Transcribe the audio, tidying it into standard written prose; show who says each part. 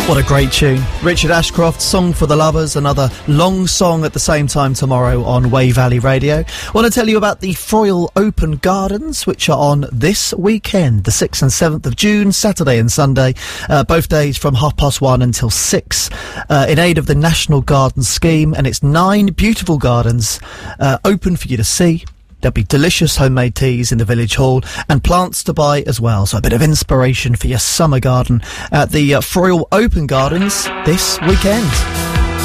Speaker 1: What a great tune. Richard Ashcroft, Song for the Lovers, another long song at the same time tomorrow on Way Valley Radio. I want to tell you about the Froyle Open Gardens, which are on this weekend, the 6th and 7th of June, Saturday and Sunday, both days from 1:30 until 6, in aid of the National Garden Scheme, and it's 9 beautiful gardens open for you to see. There'll be delicious homemade teas in the village hall and plants to buy as well. So a bit of inspiration for your summer garden at the Froyle Open Gardens this weekend.